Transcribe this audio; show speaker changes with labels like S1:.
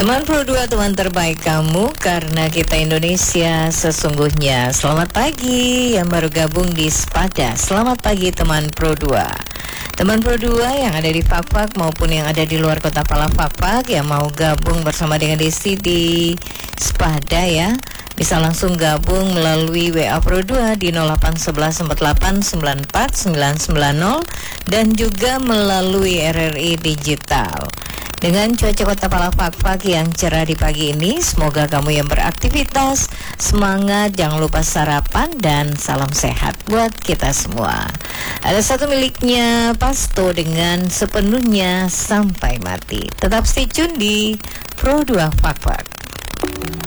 S1: Teman Pro 2, teman terbaik kamu, karena kita Indonesia sesungguhnya. Selamat pagi yang baru gabung di Sepada. Selamat pagi teman Pro 2. Teman Pro 2 yang ada di Fakfak maupun yang ada di luar kota Palafakfak yang mau gabung bersama dengan Desi di Sepada ya, bisa langsung gabung melalui WA Pro 2 di 0811489490 dan juga melalui RRI Digital. Dengan cuaca kota Palafakfak yang cerah di pagi ini, semoga kamu yang beraktivitas semangat, jangan lupa sarapan, dan salam sehat buat kita semua. Ada satu miliknya Pasto dengan sepenuhnya sampai mati. Tetap stay tune di Pro 2 Fakfak.